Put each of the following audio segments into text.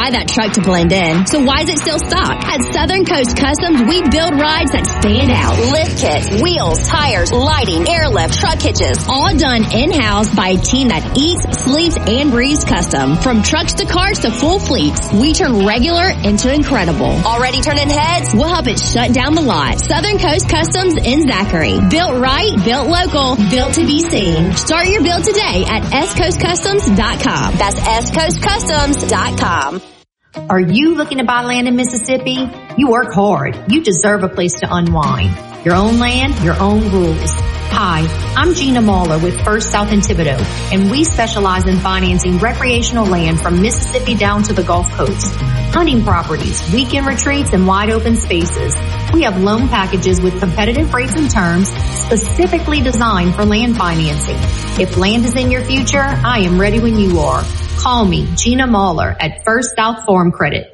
buy that truck to blend in. So why is it still stock? At Southern Coast Customs, we build rides that stand out. Lift kits, wheels, tires, lighting, airlift, truck hitches, all done in-house by a team that eats, sleeps, and breathes custom. From trucks to cars to full fleets, we turn regular into incredible. Already turning heads? We'll help it shut down the lot. Southern Coast Customs in Zachary. Built right, built local, built to be seen. Start your build today at scoastcustoms.com. That's scoastcustoms.com. Are you looking to buy land in Mississippi? You work hard. You deserve a place to unwind. Your own land, your own rules. Hi, I'm Gina Mahler with First South in Thibodaux, and we specialize in financing recreational land from Mississippi down to the Gulf Coast. Hunting properties, weekend retreats, and wide open spaces. We have loan packages with competitive rates and terms specifically designed for land financing. If land is in your future, I am ready when you are. Call me, Gina Mahler, at First South Farm Credit.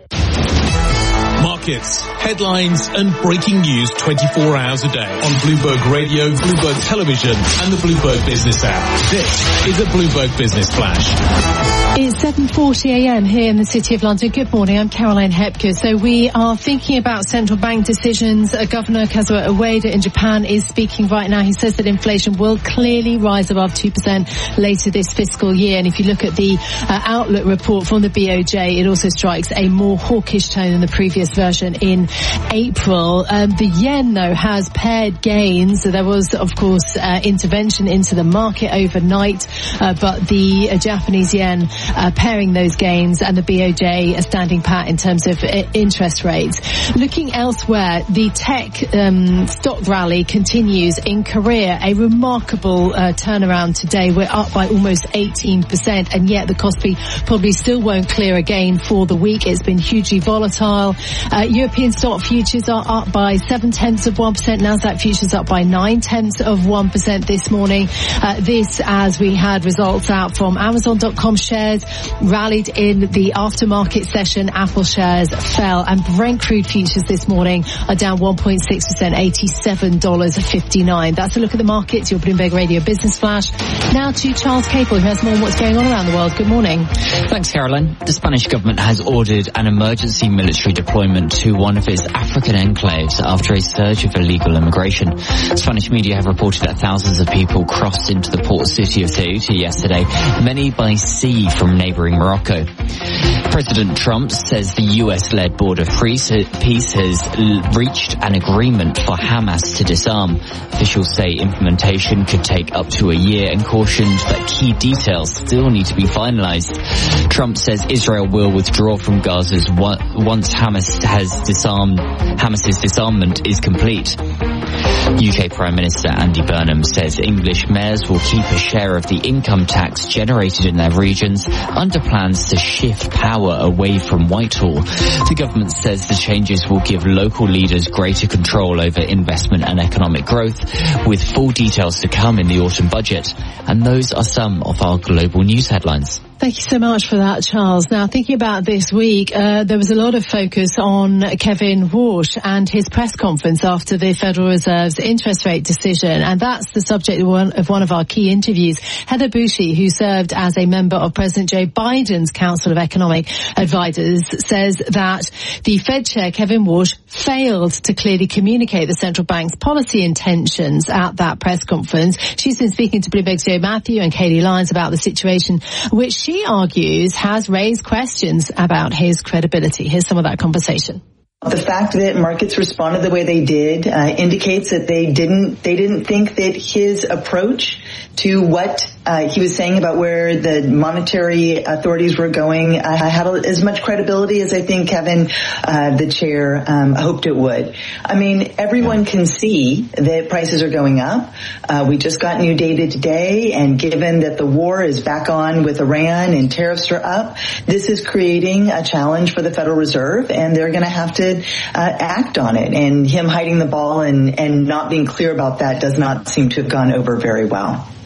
Markets, headlines, and breaking news 24 hours a day on Bloomberg Radio, Bloomberg Television, and the Bloomberg Business app. This is a Bloomberg Business Flash. It's 7:40 a.m. here in the City of London. Good morning, I'm Caroline Hepker. So we are thinking about central bank decisions. Governor Kazuo Ueda in Japan is speaking right now. He says that inflation will clearly rise above 2% later this fiscal year. And if you look at the outlook report from the BOJ, it also strikes a more hawkish tone than the previous version in April. The yen, though, has paired gains. So there was, of course, intervention into the market overnight, but the Japanese yen pairing those gains, and the BOJ standing pat in terms of interest rates. Looking elsewhere, the tech stock rally continues in Korea. A remarkable turnaround today. We're up by almost 18%, and yet the Kospi probably still won't clear a gain for the week. It's been hugely volatile. European stock futures are up by 0.7%. Nasdaq futures up by 0.9% this morning. This as we had results out from Amazon.com shares rallied in the aftermarket session. Apple shares fell, and Brent crude futures this morning are down 1.6%, $87.59. That's a look at the markets. Your Bloomberg Radio Business Flash. Now to Charles Capel, who has more on what's going on around the world. Good morning. Thanks, Caroline. The Spanish government has ordered an emergency military deployment to one of its African enclaves after a surge of illegal immigration. Spanish media have reported that thousands of people crossed into the port city of Ceuta yesterday, many by sea from neighbouring Morocco. President Trump says the US-led border peace has reached an agreement for Hamas to disarm. Officials say implementation could take up to a year and cautioned that key details still need to be finalised. Trump says Israel will withdraw from Gaza once Hamas's disarmament is complete. UK Prime Minister Andy Burnham says English mayors will keep a share of the income tax generated in their regions under plans to shift power away from Whitehall. The government says the changes will give local leaders greater control over investment and economic growth, with full details to come in the autumn budget. And those are some of our global news headlines. Thank you so much for that, Charles. Now, thinking about this week, there was a lot of focus on Kevin Warsh and his press conference after the Federal Reserve's interest rate decision, and that's the subject of one of our key interviews. Heather Bushi, who served as a member of President Joe Biden's Council of Economic Advisors, says that the Fed chair, Kevin Warsh, failed to clearly communicate the central bank's policy intentions at that press conference. She's been speaking to Bloomberg's Joe Matthew and Katie Lyons about the situation, which she argues has raised questions about his credibility. Here's some of that conversation. The fact that markets responded the way they did indicates that they didn't think that his approach to what he was saying about where the monetary authorities were going had as much credibility as I think Kevin, the chair, hoped it would. I mean, everyone can see that prices are going up. We just got new data today, and given that the war is back on with Iran and tariffs are up, this is creating a challenge for the Federal Reserve, and they're going to have to act on it. And him hiding the ball and not being clear about that does not seem to have gone over very well.